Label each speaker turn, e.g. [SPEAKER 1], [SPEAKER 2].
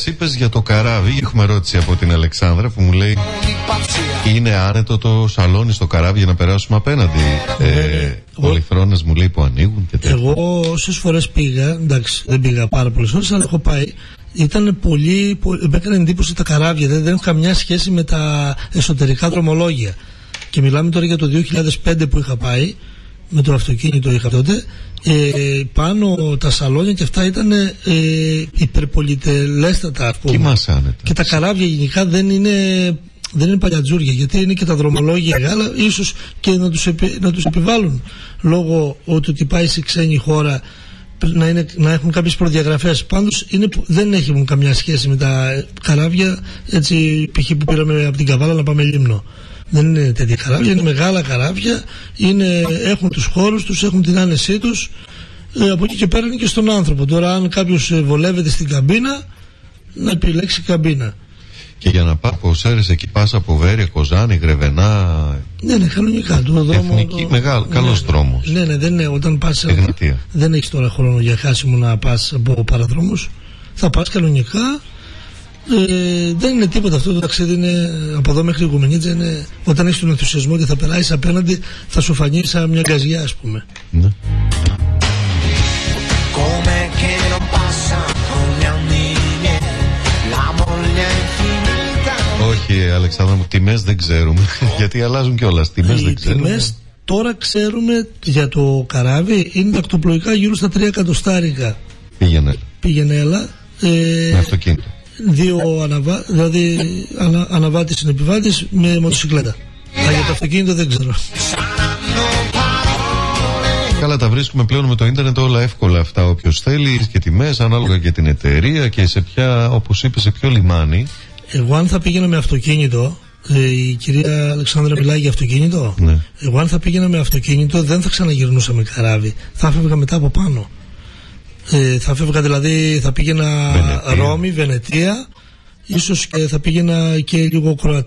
[SPEAKER 1] μας είπες για το καράβι. Έχουμε ερώτηση από την Αλεξάνδρα που μου λέει: είναι άνετο το σαλόνι στο καράβι για να περάσουμε απέναντι? Πολυθρόνες μου λέει που ανοίγουν και τέτοια.
[SPEAKER 2] Εγώ όσες φορές πήγα, εντάξει δεν πήγα πάρα πολλές ώρες, αλλά έχω πάει. Ήταν πολύ, με έκανε εντύπωση τα καράβια, δεν έχουν καμιά σχέση με τα εσωτερικά δρομολόγια. Και μιλάμε τώρα για το 2005 που είχα πάει, με το αυτοκίνητο είχα τότε. Πάνω τα σαλόνια και αυτά ήταν υπερπολιτελέστατα, ας πούμε. Και τα καράβια γενικά δεν είναι παλιατζούρια, γιατί είναι και τα δρομολόγια μεγάλα, ίσως και να τους επιβάλλουν λόγω ότι πάει σε ξένη χώρα να έχουν κάποιες προδιαγραφές. Πάντως δεν έχουν καμιά σχέση με τα καράβια, έτσι π.χ. που πήραμε από την Καβάλα να πάμε Λίμνο. Δεν είναι τέτοια καράβια, είναι μεγάλα καράβια, έχουν τους χώρους τους, έχουν την άνεσή τους. Από εκεί και πέρα είναι και στον άνθρωπο. Τώρα αν κάποιος βολεύεται στην καμπίνα, να επιλέξει καμπίνα.
[SPEAKER 1] Και για να πάω από Σέρες εκεί πας από Βέρεια, Κοζάνη, Γρεβενά.
[SPEAKER 2] Ναι, κανονικά.
[SPEAKER 1] Εθνική, μεγάλο, καλός δρόμος.
[SPEAKER 2] Ναι, όταν πας δεν έχεις τώρα χρόνο για χάσιμο να πας από παραδρόμους. Θα πας κανονικά. Δεν είναι τίποτα αυτό το ταξίδι, είναι από εδώ μέχρι Ιγουμενίτσα. Όταν έχεις τον ενθουσιασμό και θα περάσεις απέναντι, θα σου φανεί σαν μια γκαζιά, ας πούμε.
[SPEAKER 1] Ναι. Όχι, Αλεξάνδρα μου, τιμές δεν ξέρουμε. Γιατί αλλάζουν κιόλας. Τιμές δεν ξέρουμε.
[SPEAKER 2] Τιμές τώρα ξέρουμε για το καράβι είναι τακτοπλοϊκά γύρω στα 3 εκατοστάρικα. Πήγαινε έλα.
[SPEAKER 1] Με αυτοκίνητο.
[SPEAKER 2] Δηλαδή αναβάτης είναι επιβάτης με μοτοσυκλέτα. Για το αυτοκίνητο δεν ξέρω.
[SPEAKER 1] Καλά, τα βρίσκουμε πλέον με το ίντερνετ όλα εύκολα αυτά. Όποιος θέλει και τιμές ανάλογα και την εταιρεία και σε ποια, όπως είπε, σε ποιο λιμάνι.
[SPEAKER 2] Εγώ αν θα πήγαινα με αυτοκίνητο, η κυρία Αλεξάνδρα μιλάει για αυτοκίνητο.
[SPEAKER 1] Ναι.
[SPEAKER 2] Εγώ αν θα πήγαινα με αυτοκίνητο δεν θα ξαναγυρνούσα με καράβι. Θα φεύγα μετά από πάνω. Θα φεύγα δηλαδή, θα πήγαινα Ρώμη, Βενετία, ίσως και θα πήγαινα και λίγο Κροατία.